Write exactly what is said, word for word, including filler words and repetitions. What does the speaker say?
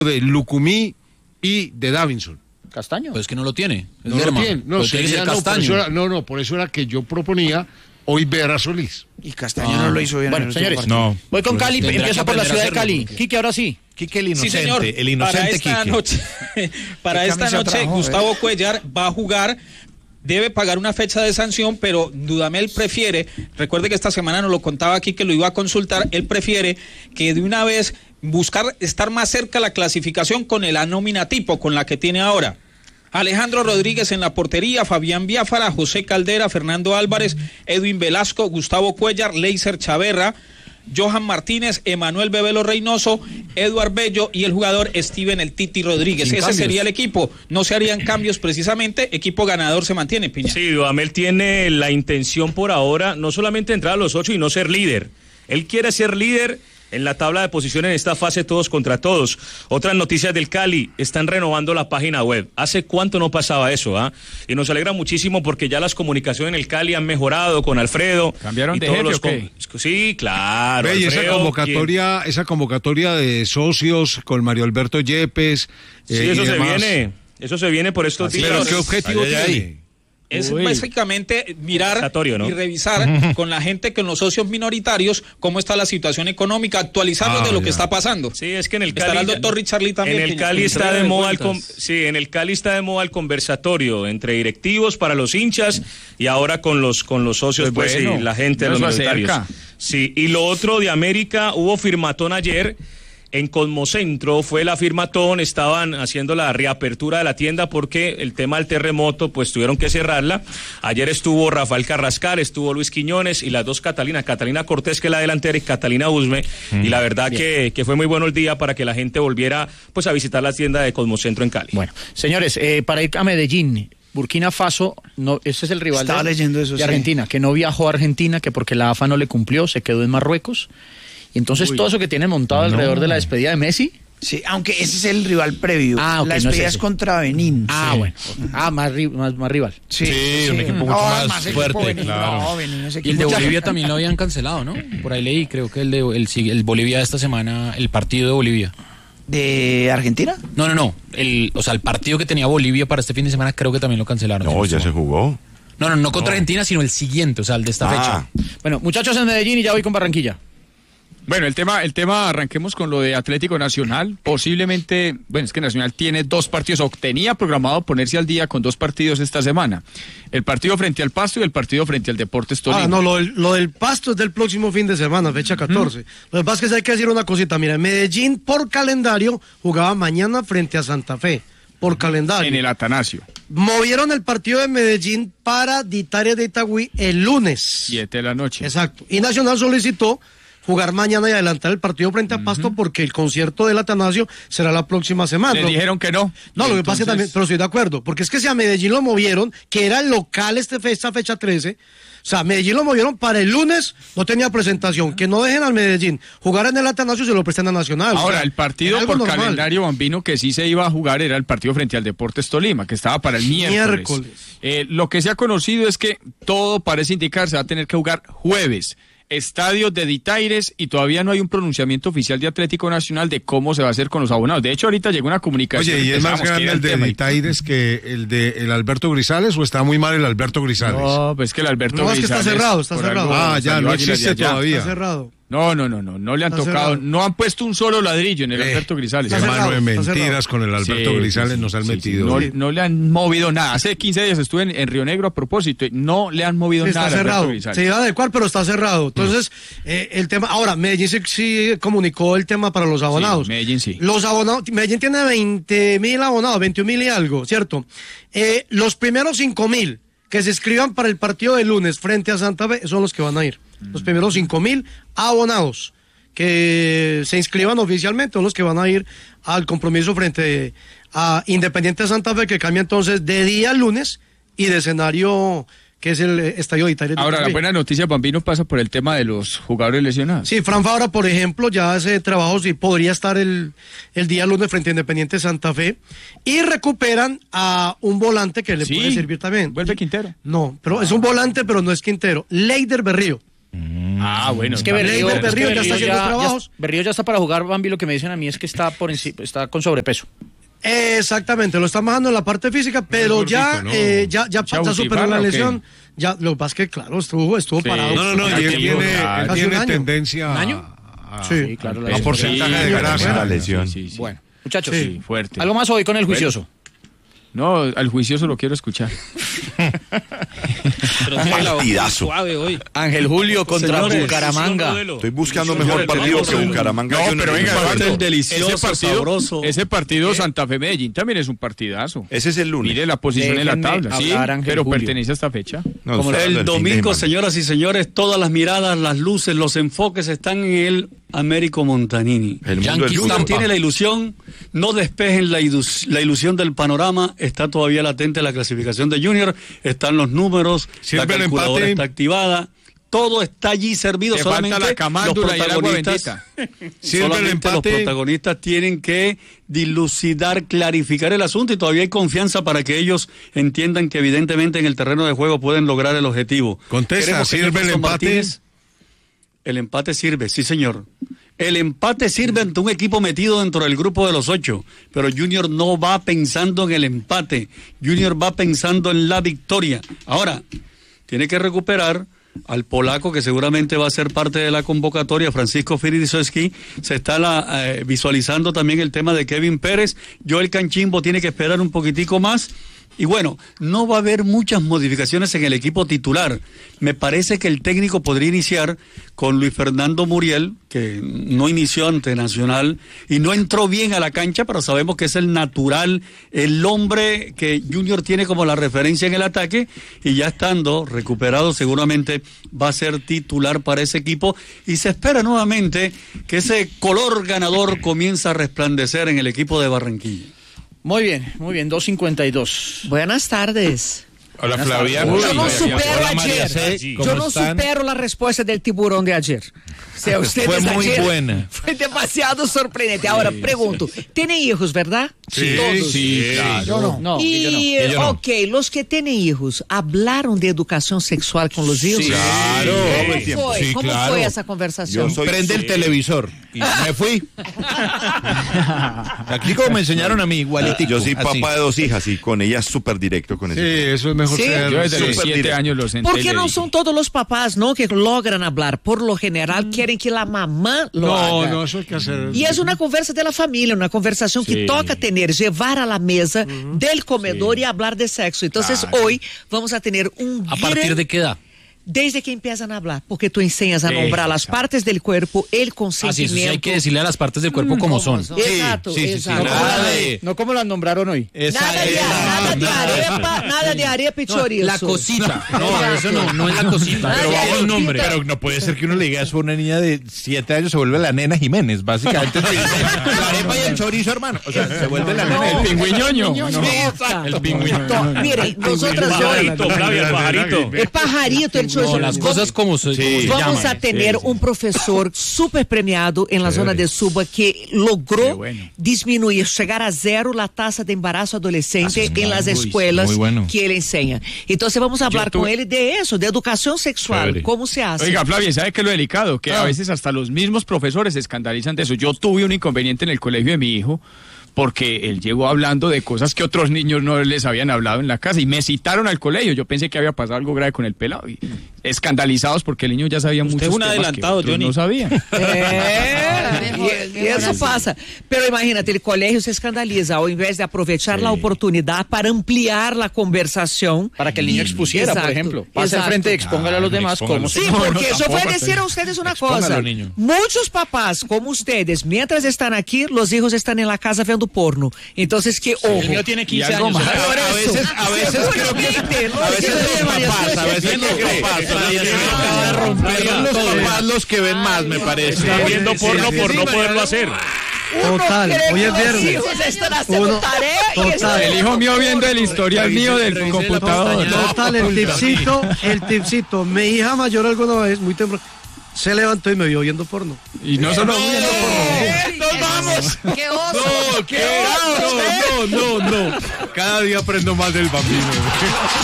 de Lucumí y de Davinson. Castaño. Pues que no lo tiene. No lo tiene. No, pues sería, no, por eso era, no, no, por eso era que yo proponía hoy ver a Solís. Y Castaño ah. no lo hizo bien. Bueno, señores, no. Voy con Cali, empiezo por la ciudad de Cali. Porque... Quique, ahora sí. Quique el inocente, sí, señor. el inocente para esta Quique. Noche, para esta noche, trajo, Gustavo eh. Cuellar va a jugar. Debe pagar una fecha de sanción, pero Dudamel prefiere, recuerde que esta semana nos lo contaba aquí que lo iba a consultar, él prefiere que de una vez buscar estar más cerca a la clasificación con el nómina tipo, con la que tiene ahora. Alejandro Rodríguez en la portería, Fabián Biafara, José Caldera, Fernando Álvarez, Edwin Velasco, Gustavo Cuellar, Leiser Chaverra, Johan Martínez, Emanuel Bebelo Reynoso, Eduard Bello y el jugador Steven El Titi Rodríguez. Sin Ese cambios. Sería el equipo. No se harían cambios precisamente. Equipo ganador se mantiene, Piña. Sí, Dudamel tiene la intención por ahora no solamente entrar a los ocho y no ser líder. Él quiere ser líder en la tabla de posiciones en esta fase todos contra todos. Otras noticias del Cali, están renovando la página web. ¿Hace cuánto no pasaba eso? ¿Ah? Y nos alegra muchísimo porque ya las comunicaciones en el Cali han mejorado con Alfredo. ¿Cambiaron y de todos jefe los o qué? com... Sí, claro. Ve, y Alfredo, esa convocatoria, ¿quién? esa convocatoria de socios con Mario Alberto Yepes. Sí, eh, eso se demás. viene. Eso se viene por estos días. ¿Pero qué objetivo ay, ay, tiene? ay. Es Uy. básicamente mirar ¿no? y revisar con la gente, con los socios minoritarios, cómo está la situación económica, actualizarlos ah, de lo ya. que está pasando. Sí, es que en el Cali estará el doctor Richard Lee también. En el Cali está de moda el con, sí, en el Cali está de moda el conversatorio entre directivos para los hinchas y ahora con los con los socios pues, pues bueno, y la gente de los minoritarios. Sí, y lo otro de América, hubo firmatón ayer. En Cosmocentro fue la firmatón, estaban haciendo la reapertura de la tienda porque el tema del terremoto, pues tuvieron que cerrarla. Ayer estuvo Rafael Carrascal, estuvo Luis Quiñones y las dos Catalinas, Catalina Cortés, que es la delantera, y Catalina Usme. Mm, y la verdad que, que fue muy bueno el día para que la gente volviera pues a visitar la tienda de Cosmocentro en Cali. Bueno, señores, eh, para ir a Medellín, Burkina Faso, no, ese es el rival Estaba de, leyendo eso, de sí. Argentina, que no viajó a Argentina, que porque la A F A no le cumplió, se quedó en Marruecos. Y entonces Uy. todo eso que tiene montado no. alrededor de la despedida de Messi. Sí, aunque ese es el rival previo. Ah, okay, la despedida no es, es contra Benín. Ah, sí. bueno. Ah, más, más, más rival. Sí, sí, sí, un equipo mucho no, más, más fuerte. Benín, claro. No, Benín, y el de Bolivia también lo habían cancelado, ¿no? Por ahí leí, creo que el de el, el Bolivia de esta semana, el partido de Bolivia. ¿De Argentina? No, no, no. El, o sea, el partido que tenía Bolivia para este fin de semana creo que también lo cancelaron. No, ya se jugó. No, no, no contra no. Argentina, sino el siguiente, o sea, el de esta ah. fecha. Bueno, muchachos en Medellín y ya voy con Barranquilla. Bueno, el tema, el tema, arranquemos con lo de Atlético Nacional. Posiblemente, bueno, es que Nacional tiene dos partidos, o tenía programado ponerse al día con dos partidos esta semana. El partido frente al Pasto y el partido frente al Deportes Tolima. Ah, no, lo, lo del Pasto es del próximo fin de semana, fecha catorce. ¿Mm? Lo que pasa es que hay que decir una cosita. Mira, Medellín por calendario jugaba mañana frente a Santa Fe. Por calendario. En el Atanasio. Movieron el partido de Medellín para Ditaria de Itagüí el lunes. Siete de la noche. Exacto. Y Nacional solicitó jugar mañana y adelantar el partido frente a uh-huh. Pasto porque el concierto del Atanasio será la próxima semana. Le dijeron que no. No, lo que pasa es que también, pero estoy de acuerdo, porque es que si a Medellín lo movieron, que era el local este fe, esta fecha trece, o sea, Medellín lo movieron para el lunes, no tenía presentación, que no dejen al Medellín jugar en el Atanasio, se lo presten a Nacional. Ahora, o sea, el partido por normal. Calendario bambino que sí se iba a jugar era el partido frente al Deportes Tolima, que estaba para el miércoles. miércoles. Eh, lo que se ha conocido es que todo parece indicar se va a tener que jugar jueves. Estadios de Ditaires y todavía no hay un pronunciamiento oficial de Atlético Nacional de cómo se va a hacer con los abonados. De hecho, ahorita llegó una comunicación. Oye, ¿y es más grande el de Ditaires que el de el Alberto Grisales o está muy mal el Alberto Grisales? No, pues que el Alberto no, Grisales... No, es que está cerrado, está cerrado. Ah, ya, no existe todavía. Está cerrado. No, no, no, no, no le han está tocado, cerrado. No han puesto un solo ladrillo en el eh, Alberto Grisales. Hermano de mentiras con el Alberto sí, Grisales sí, nos han sí, metido. Sí, no, no le han movido nada. Hace quince días estuve en, en Río Negro a propósito, no le han movido sí, nada. Está cerrado, se iba a adecuar, pero está cerrado. Entonces, mm. eh, el tema, ahora, Medellín sí, sí comunicó el tema para los abonados. Sí, Medellín sí. Los abonados, Medellín tiene veinte mil abonados, veintiún mil y algo, ¿cierto? Eh, los primeros cinco mil que se inscriban para el partido de lunes frente a Santa Fe son los que van a ir. Mm. Los primeros cinco mil abonados que se inscriban oficialmente son los que van a ir al compromiso frente a Independiente Santa Fe, que cambia entonces de día al lunes y de escenario que es el estadio de Italia. Ahora, la buena noticia, Bambino, pasa por el tema de los jugadores lesionados. Sí, Fran Fabra, por ejemplo, ya hace trabajo, sí, podría estar el, el día lunes frente a Independiente Santa Fe, y recuperan a un volante que le sí, puede servir también. ¿Vuelve Quintero? No, pero ah. es un volante, pero no es Quintero. Leider Berrío. Mm. Ah, bueno. Es que Berrío, Berrío, es que ya está haciendo ya, trabajos. ya, Berrío ya está para jugar, Bambi, lo que me dicen a mí es que está por encima, está con sobrepeso. Exactamente, lo están bajando en la parte física, pero gordito, ya, ¿no? eh, ya, ya, ¿Chau ya superó Tibarra la o qué? lesión. Ya, lo que pasa es que, claro, estuvo, estuvo Sí. parado. No, no, no, y él Casi tiene, un él año. tiene Casi un tendencia ¿Un año? a, Sí, claro. a La porcentaje de Sí, grasa. La lesión. Sí, sí, sí. Bueno, muchachos, Sí, fuerte. algo más hoy con el juicioso. No, al juicioso lo quiero escuchar. Pero tiene la voz Partidazo. suave hoy. Ángel Julio contra Señores, Bucaramanga. Estoy buscando Señores, mejor partido que tenemos- Bucaramanga. No, Junior pero en venga, el Eduardo, cuarto. delicioso, ese partido, sabroso. ese partido Santa Fe Medellín también es un partidazo. Ese es el lunes. Mire la posición en la Déjenme tabla, sí, hablar, Ángel pero Julio. pertenece a esta fecha. No, ¿Cómo estoy hablando El del fin de domingo, semana. señoras y señores, todas las miradas, las luces, los enfoques están en el Américo Montanini. El mundo del Yankees fútbol. Tampa. Tiene la ilusión, no despejen la, ilus- la ilusión del panorama, está todavía latente la clasificación de Junior, están los números, Sirve la el calculadora empate. está activada, todo está allí servido, Te solamente falta la los camándula y el agua protagonistas, bendita. Sirve el solamente los empate. protagonistas tienen que dilucidar, clarificar el asunto y todavía hay confianza para que ellos entiendan que evidentemente en el terreno de juego pueden lograr el objetivo. Contesta, Queremos que ¿sirve el Jefferson empate? Martínez- El empate sirve, sí señor. El empate sirve ante un equipo metido dentro del grupo de los ocho, pero Junior no va pensando en el empate, Junior va pensando en la victoria. Ahora, tiene que recuperar al polaco que seguramente va a ser parte de la convocatoria, Francisco Firidisowski. Se está la, eh, visualizando también el tema de Kevin Pérez. Joel Canchimbo tiene que esperar un poquitico más. Y bueno, no va a haber muchas modificaciones en el equipo titular. Me parece que el técnico podría iniciar con Luis Fernando Muriel, que no inició ante Nacional y no entró bien a la cancha, pero sabemos que es el natural, el hombre que Junior tiene como la referencia en el ataque, y ya estando recuperado seguramente va a ser titular para ese equipo, y se espera nuevamente que ese color ganador comience a resplandecer en el equipo de Barranquilla. Muy bien, muy bien, dos cincuenta y dos. Buenas tardes. Hola, Flavia. Yo no Uy, supero hola, María ayer. C. Yo ¿Cómo no están? supero la respuesta del tiburón de ayer. O sea, ustedes Fue muy ayer buena. Fue demasiado sorprendente. Ahora pregunto, ¿tienen hijos, verdad? Sí, Todos. sí, claro. Yo no. No, y, yo no. eh, Yo no. ok, los que tienen hijos, ¿hablaron de educación sexual con los hijos? Claro. ¿Cómo Sí, fue? sí, ¿Cómo claro. fue esa conversación? Yo soy Prende el televisor. Y me fui. Aquí como me enseñaron a mí, igualitico. Yo soy así. papá de dos hijas y con ellas súper directo con Sí, eso. eso es mejor Sí. ser. Yo desde los Súper siete directo. años lo senté. ¿Por y qué le no dije. son todos los papás, no, que logran hablar? Por lo general quieren que la mamá lo No, haga. no, eso hay que hacer. Y es una conversa de la familia, una conversación que Sí. toca tener, llevar a la mesa del comedor y hablar de sexo. Entonces hoy vamos a tener un ¿A partir gran- de qué edad? Desde que empiezan a hablar, porque tú enseñas a Sí, nombrar las exacto. partes del cuerpo, el Así es, consentimiento. o sea, hay que decirle a las partes del cuerpo como son. Exacto, Sí, sí, sí, sí. exacto. Nada de- No como las nombraron hoy. Nada de, nada de arepa, nada de arepa y chorizo. La cosita. No, eso no, no es la cosita. Pero vamos, el nombre. Pero no puede ser que uno le diga eso a una niña de siete años, se vuelve la nena Jiménez, básicamente. La arepa y el chorizo, hermano. O sea, se vuelve la nena. El pingüiñoño. No. Exacto. El No, mire, nosotras hoy, Pajarito, Flavia, el pajarito. el pajarito, el chorizo. No, las cosas como se, como se Vamos llaman. a tener un profesor súper premiado en la zona de Suba que Qué logró bueno. disminuir, llegar a cero la tasa de embarazo adolescente Ah, sí, en las muy- escuelas muy bueno. que él enseña. Entonces vamos a hablar Yo tuve- con él de eso, de educación sexual, Chévere. cómo se hace. Oiga, Flavia, ¿sabe qué es lo delicado? Que Ah. a veces hasta los mismos profesores se escandalizan de eso. Yo tuve un inconveniente en el colegio de mi hijo porque él llegó hablando de cosas que otros niños no les habían hablado en la casa y me citaron al colegio. Yo pensé que había pasado algo grave con el pelado y escandalizados porque el niño ya sabía Usted muchos es un temas adelantado, que otros Johnny. no sabían. É, e, e isso passa. Pero imagínate, el colegio se escandaliza ao invés de aprovechar la oportunidad para ampliar la conversación. Para que el niño expusiera, por Exacto, ejemplo. Pase al exacto. frente y expóngale a los demás expóngalo. cómo se... Sí, No, porque no, yo voy a tampoco, decir a sí. ustedes una Expóngalo, cosa. niño. Muchos papás, como ustedes, mientras están aquí, los hijos están en la casa viendo porno. Entonces, que ojo. El mío tiene Y quince algo años. más. Por A eso. veces, a veces creo que, a veces los papás, a veces los papás, son los papás los que ven más, me parece. Está viendo porno por no poderlo hacer. Uno Total, cree hoy que es los viernes. hijos están haciendo Uno- tarea y total. El hijo mío viendo el historial mío del computador. Total, el tipcito, el tipcito. Mi hija mayor alguna vez, muy temprano, se levantó y me vio viendo porno. Y no solo viendo porno. ¡Nos vamos! ¡Qué oso! No, ¿qué? No, no, no, no. Cada día aprendo más del bambino.